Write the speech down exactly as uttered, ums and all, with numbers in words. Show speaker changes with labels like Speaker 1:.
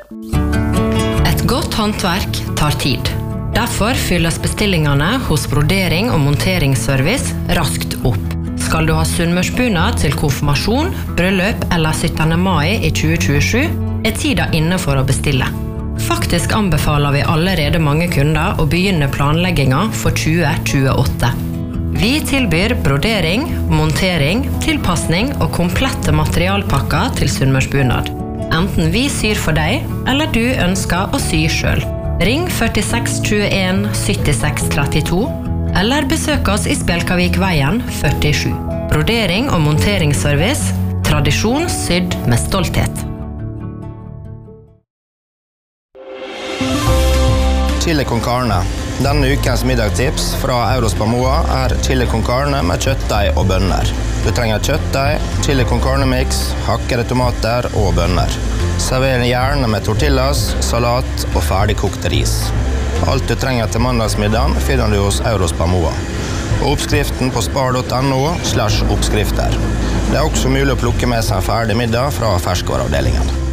Speaker 1: Et godt håndverk tar tid. Derfor fylles bestillingene hos brodering- og monteringsservice raskt opp. Skal du ha sunnmørsbunad til konfirmasjon, bryllup eller syttende mai i tjue tjuesju, er tida inne for å bestille. Faktisk anbefaler vi allerede mange kunder å begynne planleggingen for tjue tjueåtte. Vi tilbyr brodering, montering, tilpassning og komplette materialpakker til sunnmørsbunad. Enten vi syr for deg, eller du ønsker å sy selv. Ring førtiseks tjueen syttiseks trettito, eller besøk oss i Spjelkavikveien førtisju. Brodering og monteringsservice, tradisjon sydd med stolthet.
Speaker 2: Chili con carne. Denne ukens middagstips fra Eurospar Moa er chili con carne med kjøttdeig og bønner. Du trenger kjøttdeig, chili con carne mix, hakkede tomater og bønner. Server gjerne med tortillas, salat og ferdigkokte ris. Alt du trenger til mandagsmiddagen finner du hos Eurospar Moa. Og oppskriften på spar punktum no slash oppskrifter. Det er også mulig å plukke med seg en ferdig middag fra ferskvareavdelingen.